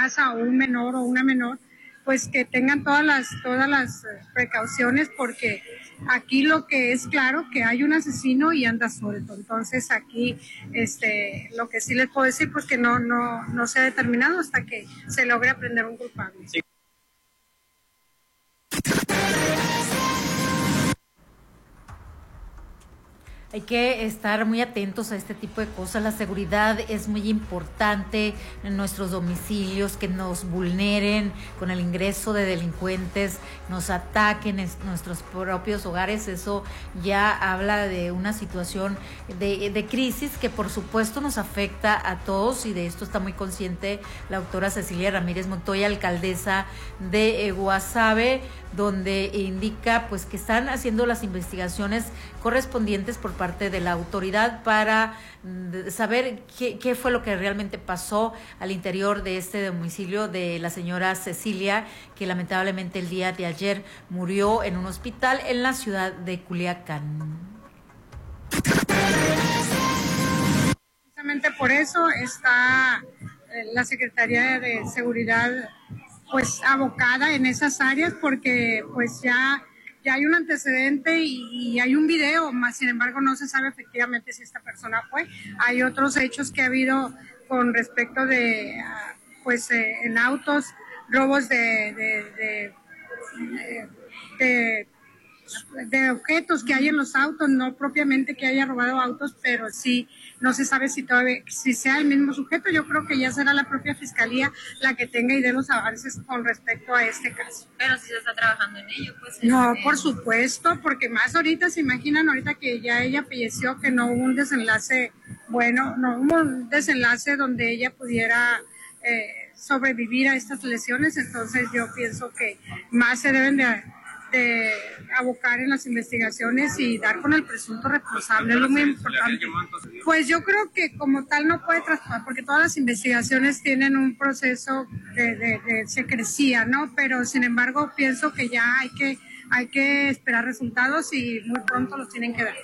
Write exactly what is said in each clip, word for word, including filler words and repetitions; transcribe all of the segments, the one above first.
casa o un menor o una menor, pues que tengan todas las, todas las precauciones, porque aquí lo que es claro que hay un asesino y anda suelto. Entonces aquí este, lo que sí les puedo decir, pues que no, no, no se ha determinado hasta que se logre aprender un culpable. Sí. Hay que estar muy atentos a este tipo de cosas. La seguridad es muy importante en nuestros domicilios, que nos vulneren con el ingreso de delincuentes, nos ataquen en nuestros propios hogares. Eso ya habla de una situación de, de crisis que por supuesto nos afecta a todos, y de esto está muy consciente la doctora Cecilia Ramírez Montoya, alcaldesa de Guasave, donde indica pues que están haciendo las investigaciones correspondientes por parte de la autoridad para saber qué, qué fue lo que realmente pasó al interior de este domicilio de la señora Cecilia, que lamentablemente el día de ayer murió en un hospital en la ciudad de Culiacán. Precisamente por eso está la Secretaría de Seguridad pues abocada en esas áreas, porque pues ya ya hay un antecedente y, y hay un video, más sin embargo no se sabe efectivamente si esta persona fue. Hay otros hechos que ha habido con respecto de, pues eh, en autos, robos de, de, de, de, de objetos que hay en los autos, no propiamente que haya robado autos, pero sí, no se sabe si todavía, si sea el mismo sujeto. Yo creo que ya será la propia fiscalía la que tenga y dé los avances con respecto a este caso. Pero si se está trabajando en ello, pues... No, este... por supuesto, porque más ahorita, se imaginan ahorita que ya ella falleció, que no hubo un desenlace, bueno, no hubo un desenlace donde ella pudiera eh, sobrevivir a estas lesiones. Entonces yo pienso que más se deben de... de abocar en las investigaciones y dar con el presunto responsable, es lo muy importante. Pues yo creo que como tal no puede traspasar, porque todas las investigaciones tienen un proceso de, de, de secrecía, ¿no? Pero sin embargo pienso que ya hay que, hay que esperar resultados y muy pronto los tienen que dar.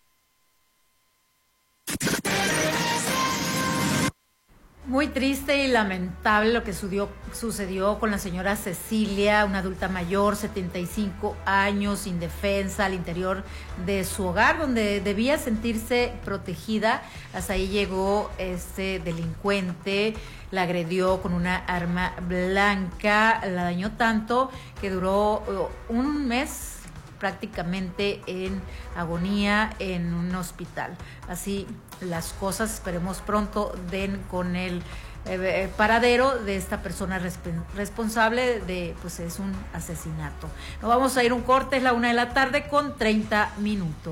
Muy triste y lamentable lo que sucedió, sucedió con la señora Cecilia, una adulta mayor, setenta y cinco años, indefensa, al interior de su hogar, donde debía sentirse protegida. Hasta ahí llegó este delincuente, la agredió con una arma blanca, la dañó tanto que duró un mes prácticamente en agonía en un hospital. Así las cosas, esperemos pronto den con el eh, paradero de esta persona resp- responsable de, pues es un asesinato. Nos vamos a ir un corte, es la una de la tarde con treinta minutos.